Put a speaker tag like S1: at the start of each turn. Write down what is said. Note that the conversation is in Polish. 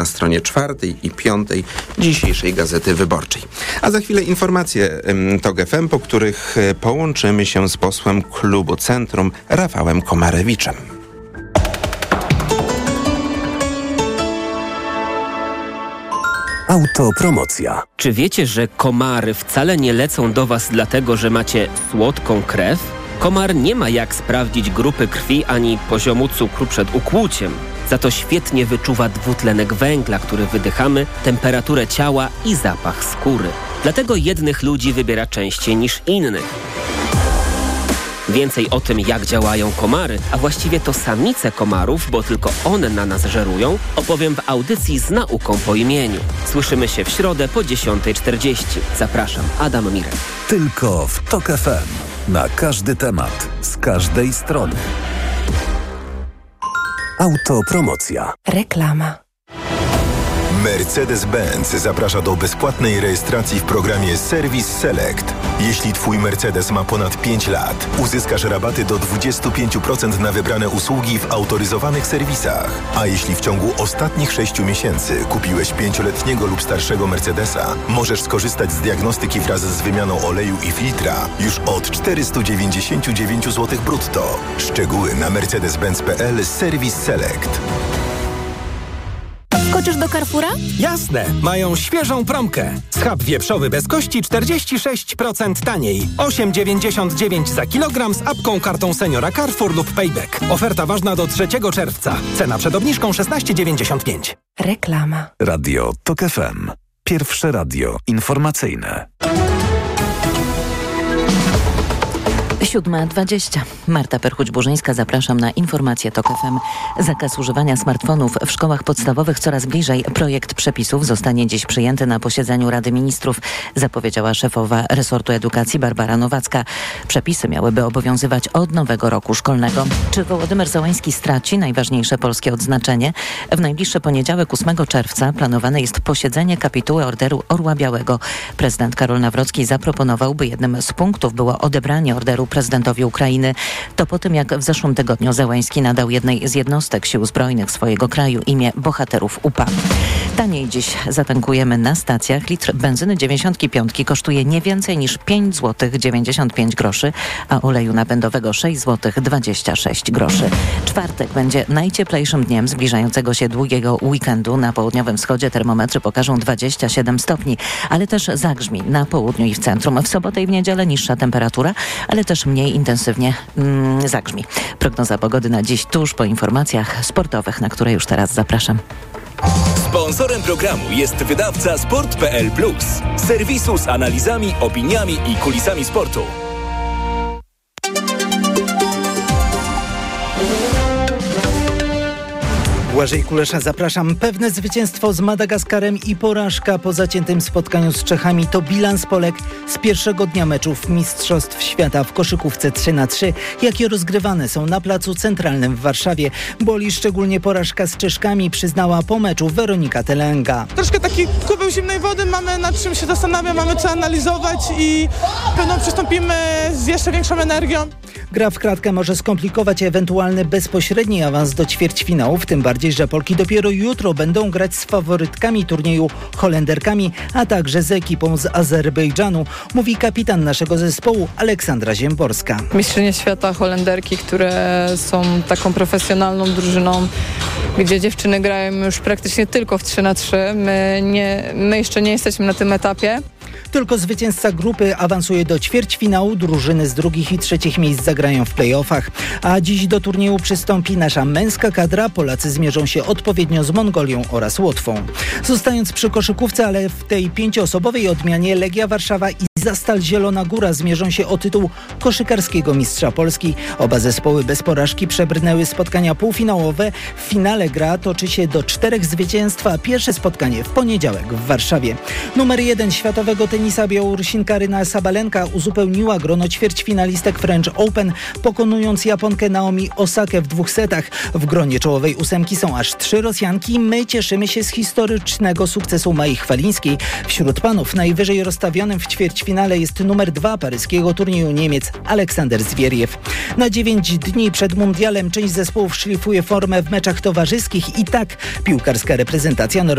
S1: na stronie 4 i 5 dzisiejszej Gazety Wyborczej. A za chwilę informacje TOK FM, po których połączymy się z posłem Klubu Centrum Rafałem Komarewiczem.
S2: Autopromocja.
S3: Czy wiecie, że komary wcale nie lecą do Was dlatego, że macie słodką krew? Komar nie ma jak sprawdzić grupy krwi ani poziomu cukru przed ukłuciem. Za to świetnie wyczuwa dwutlenek węgla, który wydychamy, temperaturę ciała i zapach skóry. Dlatego jednych ludzi wybiera częściej niż innych. Więcej o tym, jak działają komary, a właściwie to samice komarów, bo tylko one na nas żerują, opowiem w audycji z nauką po imieniu. Słyszymy się w środę po 10:40. Zapraszam, Adam Mirek.
S2: Tylko w TOK FM. Na każdy temat, z każdej strony. Autopromocja.
S4: Reklama.
S5: Mercedes-Benz zaprasza do bezpłatnej rejestracji w programie Service Select. Jeśli Twój Mercedes ma ponad 5 lat, uzyskasz rabaty do 25% na wybrane usługi w autoryzowanych serwisach. A jeśli w ciągu ostatnich 6 miesięcy kupiłeś 5-letniego lub starszego Mercedesa, możesz skorzystać z diagnostyki wraz z wymianą oleju i filtra już od 499 zł brutto. Szczegóły na mercedes-benz.pl Service Select.
S4: Skoczysz do Carrefoura?
S6: Jasne! Mają świeżą promkę. Schab wieprzowy bez kości 46% taniej. 8,99 za kilogram z apką, kartą seniora Carrefour lub Payback. Oferta ważna do 3 czerwca. Cena przed obniżką 16,95.
S4: Reklama.
S2: Radio TOK FM. Pierwsze radio informacyjne.
S7: 7:20. Marta Perchuć-Burzyńska, zapraszam na informacje TOK FM. Zakaz używania smartfonów w szkołach podstawowych coraz bliżej. Projekt przepisów zostanie dziś przyjęty na posiedzeniu Rady Ministrów, zapowiedziała szefowa resortu edukacji Barbara Nowacka. Przepisy miałyby obowiązywać od nowego roku szkolnego. Czy Wołodymyr Zełański straci najważniejsze polskie odznaczenie? W najbliższy poniedziałek, 8 czerwca, planowane jest posiedzenie kapituły Orderu Orła Białego. Prezydent Karol Nawrocki zaproponował, by jednym z punktów było odebranie orderu prezydentowi Ukrainy. To po tym, jak w zeszłym tygodniu Zełański nadał jednej z jednostek sił zbrojnych swojego kraju imię bohaterów UPA. Taniej dziś zatankujemy na stacjach. Litr benzyny 95 kosztuje nie więcej niż 5 zł 95 groszy, a oleju napędowego 6 zł 26 groszy. Czwartek będzie najcieplejszym dniem zbliżającego się długiego weekendu. Na południowym wschodzie termometry pokażą 27 stopni, ale też zagrzmi na południu i w centrum. W sobotę i w niedzielę niższa temperatura, ale też mniej intensywnie zagrzmi. Prognoza pogody na dziś tuż po informacjach sportowych, na które już teraz zapraszam.
S8: Sponsorem programu jest wydawca Sport.pl Plus, serwisu z analizami, opiniami i kulisami sportu.
S9: Błażej Kulesza, zapraszam. Pewne zwycięstwo z Madagaskarem i porażka po zaciętym spotkaniu z Czechami to bilans Polek z pierwszego dnia meczów Mistrzostw Świata w koszykówce 3x3, jakie rozgrywane są na Placu Centralnym w Warszawie. Boli szczególnie porażka z Czeszkami, przyznała po meczu Weronika Telenga.
S10: Troszkę taki kubeł zimnej wody, mamy nad czym się zastanawiać, mamy co analizować i pewno przystąpimy z jeszcze większą energią.
S9: Gra w kratkę może skomplikować ewentualny bezpośredni awans do ćwierćfinałów, tym bardziej, że Polki dopiero jutro będą grać z faworytkami turnieju Holenderkami, a także z ekipą z Azerbejdżanu, mówi kapitan naszego zespołu Aleksandra Ziemborska.
S11: Mistrzynie świata Holenderki, które są taką profesjonalną drużyną, gdzie dziewczyny grają już praktycznie tylko w 3x3. My jeszcze nie jesteśmy na tym etapie.
S9: Tylko zwycięzca grupy awansuje do ćwierćfinału, drużyny z drugich i trzecich miejsc zagrają w play-offach. A dziś do turnieju przystąpi nasza męska kadra. Polacy zmierzą się odpowiednio z Mongolią oraz Łotwą. Zostając przy koszykówce, ale w tej 5-osobowej odmianie Legia Warszawa i Zastal Zielona Góra zmierzą się o tytuł koszykarskiego mistrza Polski. Oba zespoły bez porażki przebrnęły spotkania półfinałowe. W finale gra toczy się do 4 zwycięstw, a pierwsze spotkanie w poniedziałek w Warszawie. Numer 1 światowego tenisa Białorusinka Aryna Sabalenka uzupełniła grono ćwierćfinalistek French Open, pokonując Japonkę Naomi Osakę w 2 setach. W gronie czołowej 8 są aż 3 Rosjanki. My cieszymy się z historycznego sukcesu Mai Chwalińskiej. Wśród panów najwyżej rozstawionym w ćwierćfinale ćwierćfinale jest numer 2 paryskiego turnieju Niemiec Aleksander Zwieriew. Na 9 dni przed mundialem część zespołów szlifuje formę w meczach towarzyskich i tak piłkarska reprezentacja